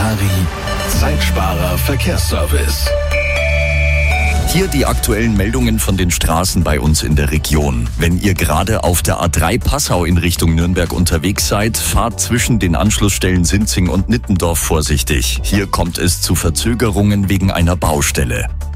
Charivari, Zeitsparer Verkehrsservice. Hier die aktuellen Meldungen von den Straßen bei uns in der Region. Wenn ihr gerade auf der A3 Passau in Richtung Nürnberg unterwegs seid, fahrt zwischen den Anschlussstellen Sinzing und Nittendorf vorsichtig. Hier kommt es zu Verzögerungen wegen einer Baustelle.